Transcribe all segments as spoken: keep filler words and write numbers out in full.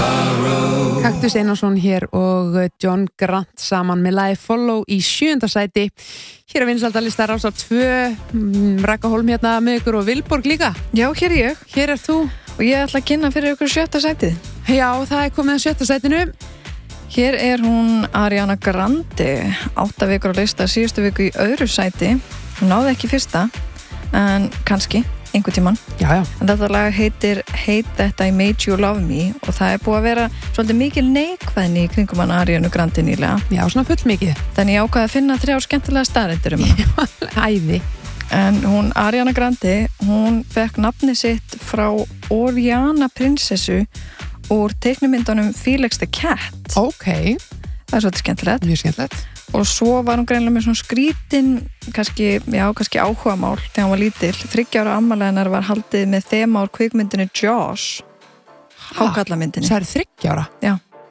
Kaktus Einarsson hér og John Grant saman með lagið Follow í sjöunda sæti. Hér er vinsældalista Rásar tvö, Raka Hólm hérna með ykkur og Vilborg líka. Já, hér er ég. Hér er þú. Og ég ætla að kynna fyrir ykkur sjötta sætið. Já, það er komið að sjötta sætinu. Hér er hún Ariana Grande, átta vikur á lista, síðustu viku í öðru sæti. Hún náði ekki fyrsta, en kannski einhvern tímann. Já, já. En þetta lag heitir Hate That I Made You Love Me og það er búið að vera svolítið mikil neikvæðni í kringum hann Arianu Grande nýlega. Já, svona full mikið. Þannig ég ákvað að finna þrjá skemmtilega staðreyndir um hana. Æði. En hún, Ariana Grande, hún fekk nafni sitt frá Oriana prinsessu úr teiknumyndunum Felix the Cat. Ok. Það er svolítið skemmtilegt. Mjög skemmtilegt. Og svo var hún greinilega með svona skrítin, kannski, já, kannski áhugamál þegar hún var lítil. Þriggja ára afmæli hennar var haldið með þema úr kvikmyndinni Jaws. Hákallamyndinni. Það er þriggja ára? Já.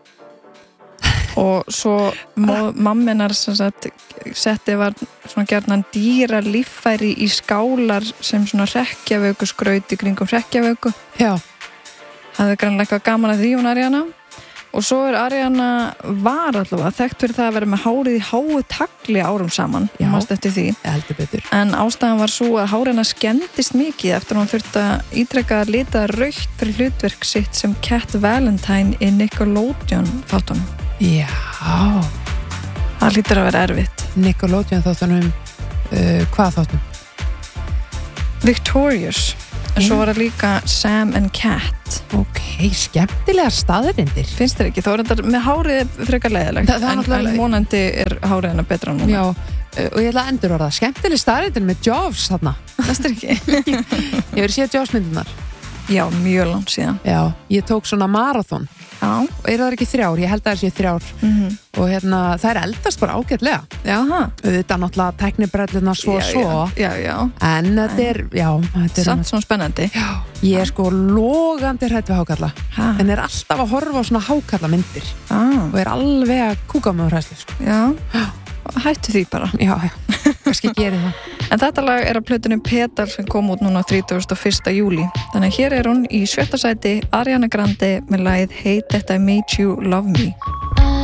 Og svo mamminar sem sagt setti var svona gjarnan dýra líffæri í skálar sem svona hrekkjavöku skraut í kringum hrekkjavöku. Já. Það er greinilega eitthvað gaman að því hún Ariana. Og svo er Ariana var allavega þekkt fyrir það að vera með hárið í háu tagli árum saman. Já, eftir því. Heldur betur. En ástæðan var svo að hárið hennar skemmdist mikið eftir að hún þurfti að ítrekka að lita rautt fyrir hlutverk sitt sem Cat Valentine í Nickelodeon þáttunum. Já. Það hlýtur að vera erfitt. Nickelodeon þáttunum, uh, hvað þáttunum? Victorious. En svo var það líka Sam and Cat. Ok, skemmtilegar staðreyndir. Finnst þér ekki? Þá er þetta með hárið frekar leiðilegt. Þa, en, en vonandi er hárið hennar betra núna. Já, og ég ætla að endur orða. Skemmtileg staðreyndir með Jaws þarna. Það er ekki. Ég verið séð Jaws myndunar. Já, mjög langt síðan. Já, ég tók svona marathon. Já. Og er það ekki þrjár? Ég held að það sé þrjár. Mm-hmm. Og hérna, það er eldast bara ágætlega. Jaha. Þetta náttúrulega teknibrelluna svo já, svo. Já, já. En þetta er, já. Þetta er samt svona spennandi. Já. Ég er sko logandi hrædd við hákalla. Ha. En er alltaf að horfa á svona hákalla myndir. Ah. Og er alveg að kúka með hræðslu, sko. Já. Já. Hættu því bara. Já, já. Kannski geri það. En þetta lag er að plötunum Petal sem kom út núna þrítugasta og fyrsta júlí. Þannig að hér er hún í sjötta sæti Ariana Grande með lagið Hate That I Made You Love Me.